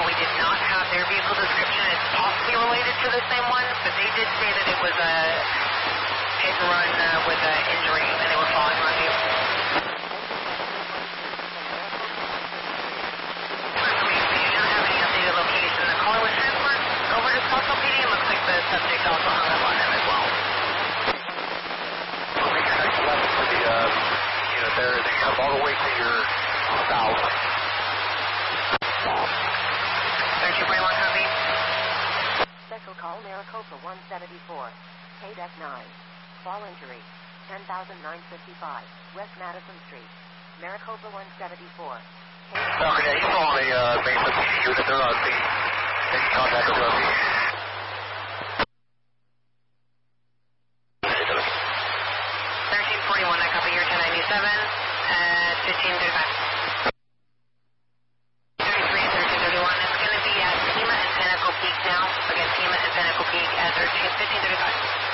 We did not have their vehicle description. It's possibly related to the same one, but they did say that it was a hit and run with an injury, and they were falling on you. We do not have any updated location. The caller was transferred over to Scottsdale PD. It looks like the subject also hung up on them as well. Reconnect left for the unit there. They come all the way to your south. Thank you, Braylon, copy. Special call Maricopa 174, KDEC 9. Fall injury, 10,955, West Madison Street, Maricopa 174. Okay, yeah, he's still on the main PD unit. They're on the making contact with the 1341, I copy here, 1097, 1535. 33 and 1331, it's going to be at Pima and Pinnacle Peak now. Again, Pima and Pinnacle Peak at 1535.